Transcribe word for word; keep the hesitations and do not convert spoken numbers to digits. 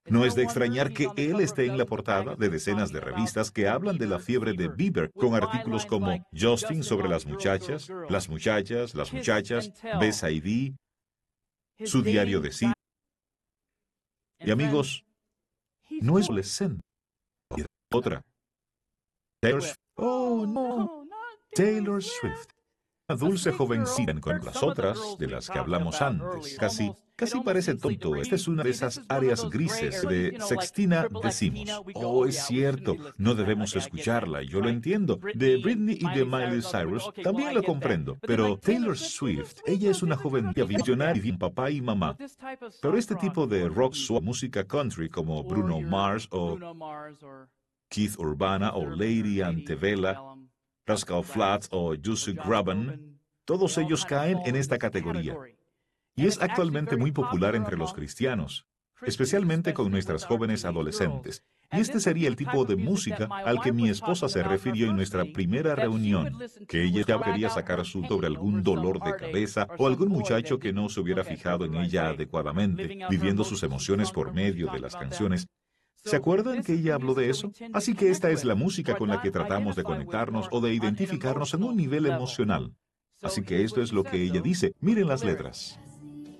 No es de extrañar que él esté en la portada de decenas de revistas que hablan de la fiebre de Bieber, con artículos como Justin sobre las muchachas, las muchachas, las muchachas, Bess I D, su diario de cine. Y amigos, no es adolescente. Otra. Taylor Swift. Oh, no. Taylor Swift. Una dulce jovencita con las otras de las que hablamos antes. Casi, casi parece tonto. Esta es una de esas áreas grises de Sextina decimos. Oh, es cierto, no debemos escucharla. Yo lo entiendo. De Britney y de Miley Cyrus también lo comprendo. Pero Taylor Swift, ella es una joven visionaria y papá y mamá. Pero este tipo de rock suave, música country como Bruno Mars o Keith Urbana o Lady Antebellum, Rascal Flatts o Jussi Graban, todos ellos caen en esta categoría. Y es actualmente muy popular entre los cristianos, especialmente con nuestras jóvenes adolescentes. Y este sería el tipo de música al que mi esposa se refirió en nuestra primera reunión, que ella ya quería sacar su sobre algún dolor de cabeza o algún muchacho que no se hubiera fijado en ella adecuadamente, viviendo sus emociones por medio de las canciones. ¿Se acuerdan que ella habló de eso? Así que esta es la música con la que tratamos de conectarnos o de identificarnos en un nivel emocional. Así que esto es lo que ella dice. Miren las letras.